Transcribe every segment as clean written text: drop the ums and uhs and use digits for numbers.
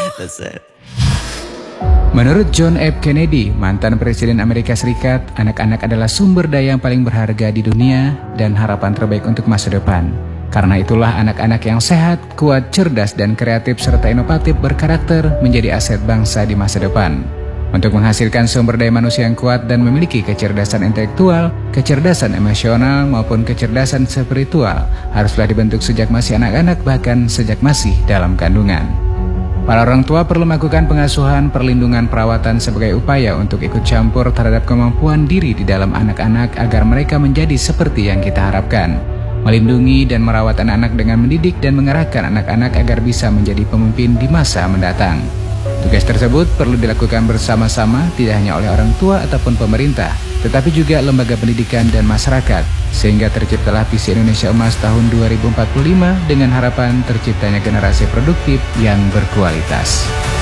That's it. Menurut John F. Kennedy, mantan Presiden Amerika Serikat, anak-anak adalah sumber daya yang paling berharga di dunia dan harapan terbaik untuk masa depan. Karena itulah anak-anak yang sehat, kuat, cerdas, dan kreatif serta inovatif berkarakter menjadi aset bangsa di masa depan. Untuk menghasilkan sumber daya manusia yang kuat dan memiliki kecerdasan intelektual, kecerdasan emosional, maupun kecerdasan spiritual, haruslah dibentuk sejak masih anak-anak bahkan sejak masih dalam kandungan. Para orang tua perlu melakukan pengasuhan, perlindungan, perawatan sebagai upaya untuk ikut campur terhadap kemampuan diri di dalam anak-anak agar mereka menjadi seperti yang kita harapkan. Melindungi dan merawat anak-anak dengan mendidik dan mengarahkan anak-anak agar bisa menjadi pemimpin di masa mendatang. Tugas tersebut perlu dilakukan bersama-sama tidak hanya oleh orang tua ataupun pemerintah, tetapi juga lembaga pendidikan dan masyarakat, sehingga terciptalah visi Indonesia Emas tahun 2045 dengan harapan terciptanya generasi produktif yang berkualitas.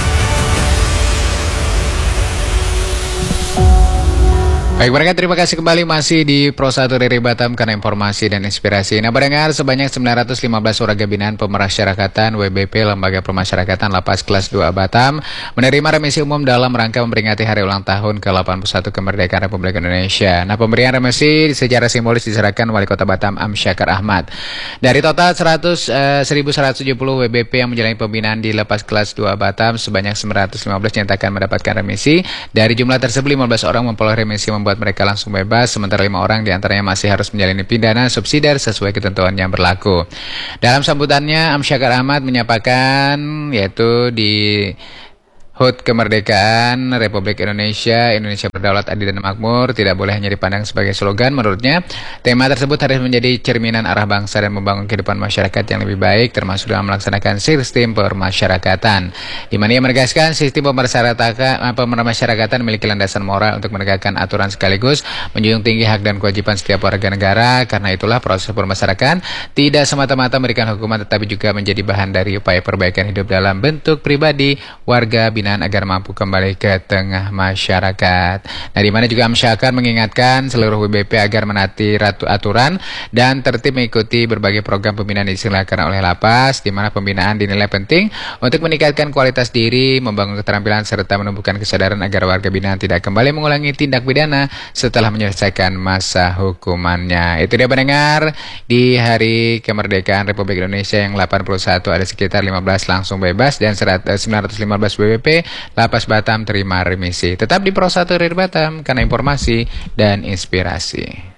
Baik mereka, terima kasih kembali masih di Pro 1 Riri Batam karena informasi dan inspirasi. Nah pendengar, sebanyak 915 warga binaan pemasyarakatan WBP Lembaga Pemasyarakatan Lapas Kelas 2 Batam menerima remisi umum dalam rangka memperingati hari ulang tahun ke-81 kemerdekaan Republik Indonesia. Nah pemberian remisi secara simbolis diserahkan Wali Kota Batam Amsyakar Ahmad. Dari total 1.170 WBP yang menjalani pembinaan di Lapas Kelas 2 Batam, sebanyak 915 dinyatakan mendapatkan remisi. Dari jumlah tersebut 15 orang memperoleh remisi membuat mereka langsung bebas, sementara 5 orang diantaranya masih harus menjalani pidana subsidiar sesuai ketentuan yang berlaku. Dalam sambutannya, Amsyakar Ahmad menyampaikan yaitu di HUT Kemerdekaan Republik Indonesia, Indonesia Berdaulat, Adil dan Makmur tidak boleh hanya dipandang sebagai slogan. Menurutnya, tema tersebut harus menjadi cerminan arah bangsa dan membangun kehidupan masyarakat yang lebih baik, termasuk dalam melaksanakan sistem pemasyarakatan. Di mana ia menegaskan sistem pemasyarakatan memiliki landasan moral untuk menegakkan aturan sekaligus menjunjung tinggi hak dan kewajiban setiap warga negara. Karena itulah proses pemasyarakatan tidak semata-mata memberikan hukuman, tetapi juga menjadi bahan dari upaya perbaikan hidup dalam bentuk pribadi warga binaan agar mampu kembali ke tengah masyarakat. Nah, di mana juga Amsyakar mengingatkan seluruh WBP agar menaati aturan dan tertib mengikuti berbagai program pembinaan yang diselenggarakan oleh lapas, di mana pembinaan dinilai penting untuk meningkatkan kualitas diri, membangun keterampilan serta menumbuhkan kesadaran agar warga binaan tidak kembali mengulangi tindak pidana setelah menyelesaikan masa hukumannya. Itu dia pendengar, di hari kemerdekaan Republik Indonesia yang 81 ada sekitar 15 langsung bebas dan 915 WBP Lapas Batam terima remisi. Tetap di Pro 1 Riri Batam karena informasi dan inspirasi.